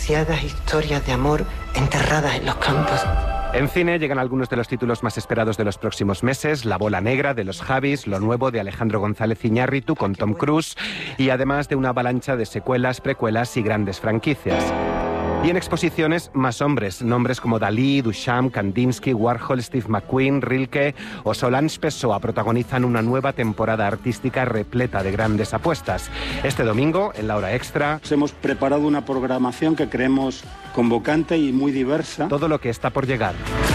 demasiadas historias de amor enterradas en los campos. En cine llegan algunos de los títulos más esperados de los próximos meses: La bola negra de los Javis, lo nuevo de Alejandro González Iñárritu con Tom Cruise, y además de una avalancha de secuelas, precuelas y grandes franquicias. Y en exposiciones, más nombres como Dalí, Duchamp, Kandinsky, Warhol, Steve McQueen, Rilke o Solange Pessoa protagonizan una nueva temporada artística repleta de grandes apuestas. Este domingo, en la hora extra, hemos preparado una programación que creemos convocante y muy diversa. Todo lo que está por llegar.